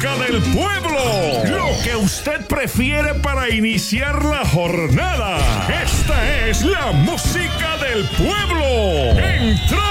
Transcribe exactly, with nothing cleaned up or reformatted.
Del pueblo, lo que usted prefiere para iniciar la jornada. Esta es la música del pueblo. Entra